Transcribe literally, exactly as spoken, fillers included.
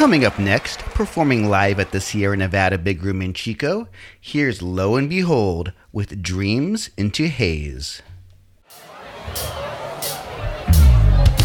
Coming up next, performing live at the Sierra Nevada Big Room in Chico, here's Lo and Behold with Dreams into Haze.